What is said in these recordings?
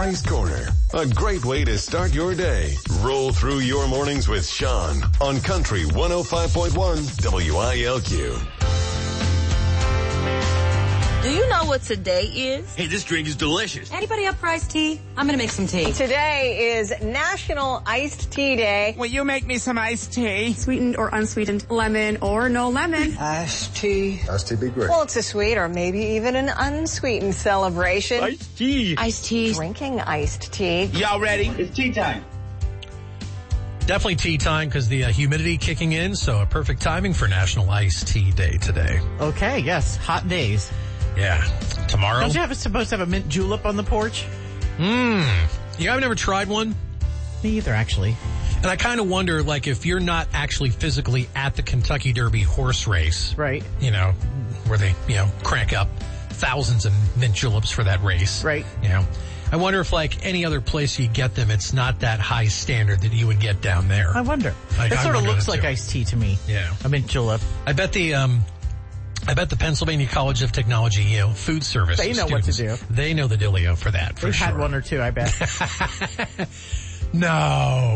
Carrie's Corner. A great way to start your day. Roll through your mornings with Sean on Country 105.1 WILQ. Do you know what today is? Hey, this drink is delicious. Anybody up for iced tea? I'm going to make some tea. Today is National Iced Tea Day. Will you make me some iced tea? Sweetened or unsweetened, lemon or no lemon. Iced tea. Iced tea be great. Well, it's a sweet or maybe even an unsweetened celebration. Iced tea. Iced tea. Drinking iced tea. Y'all ready? It's tea time. Definitely tea time because the humidity kicking in, so a perfect timing for National Iced Tea Day today. Okay, yes, hot days. Yeah. Tomorrow? Don't you supposed to have a mint julep on the porch? Yeah, I've never tried one. Me either, actually. And I kind of wonder, like, if you're not actually physically at the Kentucky Derby horse race. Right. You know, where they, crank up thousands of mint juleps for that race. Right. I wonder if, like, any other place you get them, it's not that high standard that you would get down there. I wonder. It sort of looks like iced tea to me. Yeah. A mint julep. I bet the Pennsylvania College of Technology, food service They know students, what to do. They know the dealio for that, for They've sure. had one or two, I bet. No.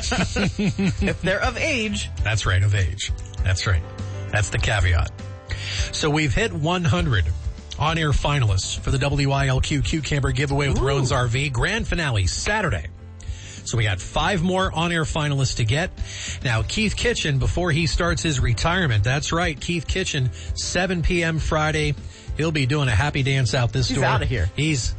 If they're of age. That's right, of age. That's right. That's the caveat. So we've hit 100 on-air finalists for the WILQ Q-Camber giveaway with Roan's RV. Grand finale Saturday. So we got 5 more on-air finalists to get. Now, Keith Kitchen, before he starts his retirement, that's right, Keith Kitchen, 7 p.m. Friday, he'll be doing a happy dance out this door. He's out of here.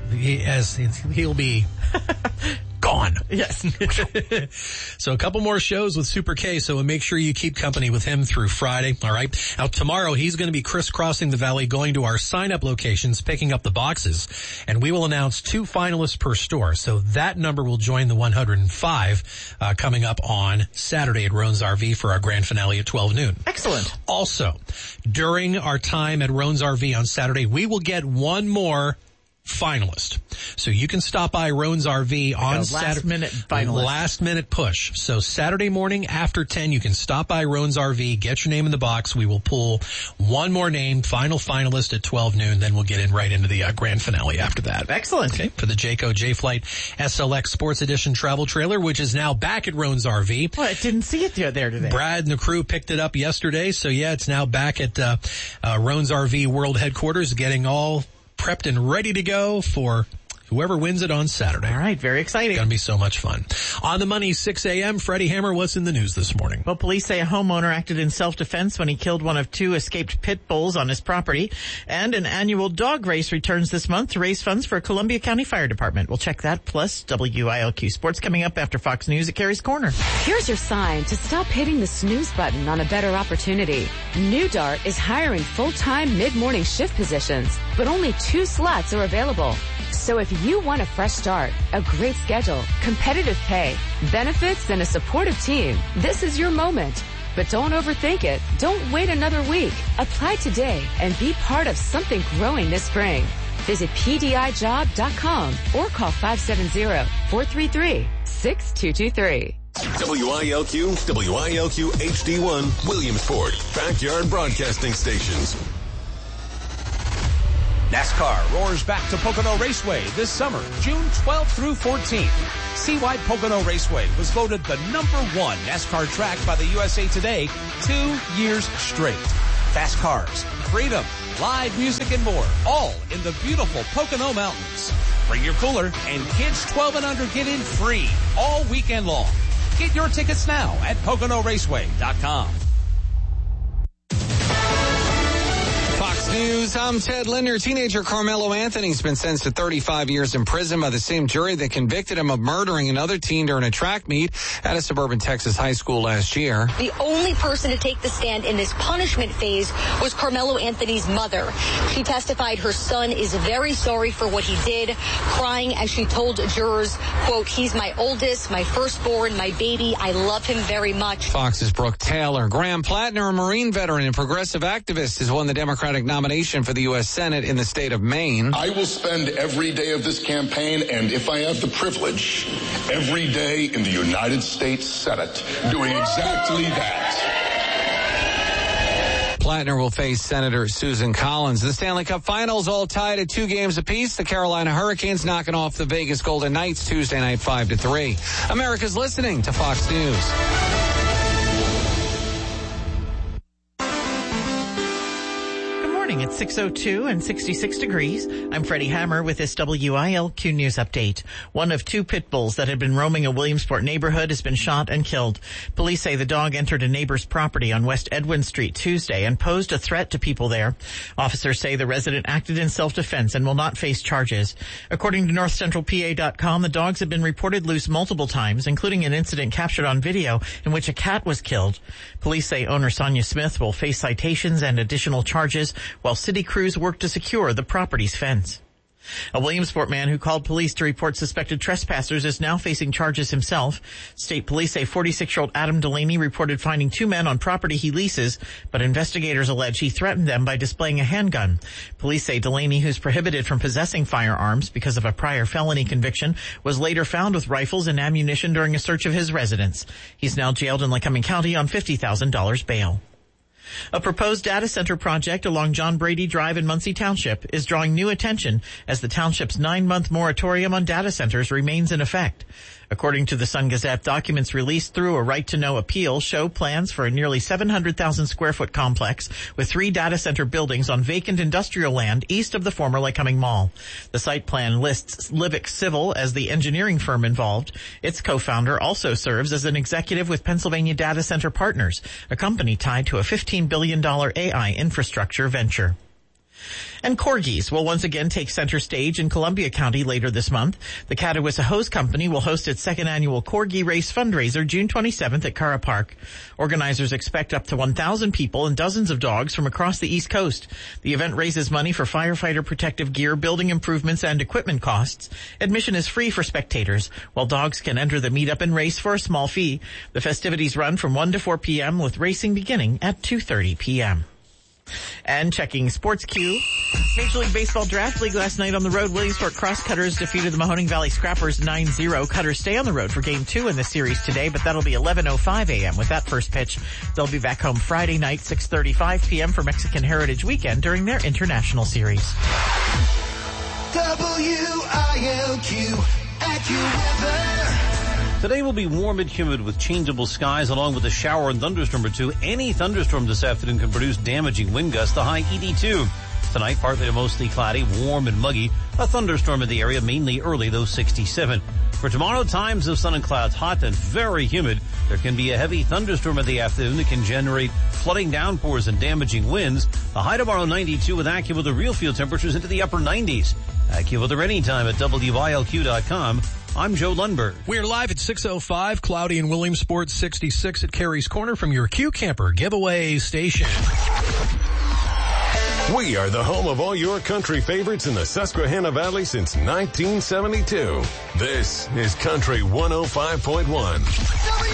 He'll be gone. Yes. So a couple more shows with Super K, so make sure you keep company with him through Friday, all right? Now, tomorrow, he's going to be crisscrossing the valley, going to our sign-up locations, picking up the boxes, and we will announce 2 finalists per store. So that number will join the 105 coming up on Saturday at Roan's RV for our grand finale at 12 noon. Excellent. Also, during our time at Roan's RV on Saturday, we will get one more finalist. So you can stop by Roan's RV on Saturday. Last minute push. So Saturday morning after 10, you can stop by Roan's RV, get your name in the box. We will pull one more name, final finalist at 12 noon. Then we'll get in right into the grand finale after that. Excellent. Okay. For the Jayco J-Flight SLX Sports Edition travel trailer, which is now back at Roan's RV. Well, I didn't see it there today. Brad and the crew picked it up yesterday. So yeah, it's now back at Roan's RV World Headquarters, getting all prepped and ready to go for whoever wins it on Saturday. All right, very exciting. Going to be so much fun. On the money, 6 a.m., Freddie Hammer, what's in the news this morning? Well, police say a homeowner acted in self-defense when he killed one of 2 escaped pit bulls on his property. And an annual dog race returns this month to raise funds for Columbia County Fire Department. We'll check that, plus WILQ Sports coming up after Fox News at Carrie's Corner. Here's your sign to stop hitting the snooze button on a better opportunity. New Dart is hiring full-time mid-morning shift positions, but only 2 slots are available. So if you want a fresh start, a great schedule, competitive pay, benefits, and a supportive team, this is your moment. But don't overthink it. Don't wait another week. Apply today and be part of something growing this spring. Visit PDIjob.com or call 570-433-6223. WILQ, WILQ HD1, Williamsport, Backyard Broadcasting Stations. NASCAR roars back to Pocono Raceway this summer, June 12th through 14th. See-wide Pocono Raceway was voted the #1 NASCAR track by the USA Today 2 years straight. Fast cars, freedom, live music, and more, all in the beautiful Pocono Mountains. Bring your cooler, and kids 12 and under get in free all weekend long. Get your tickets now at PoconoRaceway.com. Fox News, I'm Ted Linder. Teenager Carmelo Anthony's been sentenced to 35 years in prison by the same jury that convicted him of murdering another teen during a track meet at a suburban Texas high school last year. The only person to take the stand in this punishment phase was Carmelo Anthony's mother. She testified her son is very sorry for what he did, crying as she told jurors, quote, "He's my oldest, my firstborn, my baby. I love him very much." Fox's Brooke Taylor. Graham Plattner, a Marine veteran and progressive activist, has won the Democratic nomination for the U.S. Senate in the state of Maine. I will spend every day of this campaign, and if I have the privilege, every day in the United States Senate doing exactly that. Plattner will face Senator Susan Collins. The Stanley Cup Finals all tied at 2 games apiece. The Carolina Hurricanes knocking off the Vegas Golden Knights Tuesday night 5-3. America's listening to Fox News. It's 6:02 and 66 degrees. I'm Freddie Hammer with this WILQ News Update. One of 2 pit bulls that had been roaming a Williamsport neighborhood has been shot and killed. Police say the dog entered a neighbor's property on West Edwin Street Tuesday and posed a threat to people there. Officers say the resident acted in self-defense and will not face charges. According to NorthCentralPA.com, the dogs have been reported loose multiple times, including an incident captured on video in which a cat was killed. Police say owner Sonia Smith will face citations and additional charges while city crews work to secure the property's fence. A Williamsport man who called police to report suspected trespassers is now facing charges himself. State police say 46-year-old Adam Delaney reported finding 2 men on property he leases, but investigators allege he threatened them by displaying a handgun. Police say Delaney, who's prohibited from possessing firearms because of a prior felony conviction, was later found with rifles and ammunition during a search of his residence. He's now jailed in Lycoming County on $50,000 bail. A proposed data center project along John Brady Drive in Muncie Township is drawing new attention as the township's 9-month moratorium on data centers remains in effect. According to the Sun Gazette, documents released through a right-to-know appeal show plans for a nearly 700,000 square foot complex with 3 data center buildings on vacant industrial land east of the former Lycoming Mall. The site plan lists Livick Civil as the engineering firm involved. Its co-founder also serves as an executive with Pennsylvania Data Center Partners, a company tied to a $15 billion AI infrastructure venture. And corgis will once again take center stage in Columbia County later this month. The Catawissa Hose Company will host its 2nd annual Corgi Race fundraiser June 27th at Cara Park. Organizers expect up to 1,000 people and dozens of dogs from across the East Coast. The event raises money for firefighter protective gear, building improvements, and equipment costs. Admission is free for spectators, while dogs can enter the meetup and race for a small fee. The festivities run from 1 to 4 p.m. with racing beginning at 2:30 p.m. And checking Sports Q. Major League Baseball Draft League last night on the road. Williamsport Crosscutters defeated the Mahoning Valley Scrappers 9-0. Cutters stay on the road for Game 2 in the series today, but that'll be 11:05 a.m. with that first pitch. They'll be back home Friday night, 6:35 p.m. for Mexican Heritage Weekend during their international series. WILQ AccuWeather. Today will be warm and humid with changeable skies along with a shower and thunderstorm or 2. Any thunderstorm this afternoon can produce damaging wind gusts, the high 82. Tonight, partly to mostly cloudy, warm and muggy. A thunderstorm in the area, mainly early, though 67. For tomorrow, times of sun and clouds, hot and very humid. There can be a heavy thunderstorm in the afternoon that can generate flooding downpours and damaging winds. The high tomorrow, 92, with AccuWeather real field temperatures into the upper 90s. AccuWeather anytime at WILQ.com. I'm Joe Lundberg. We're live at 6:05, cloudy in Williamsport, 66 at Carey's Corner from your Q Camper giveaway station. We are the home of all your country favorites in the Susquehanna Valley since 1972. This is Country 105.1.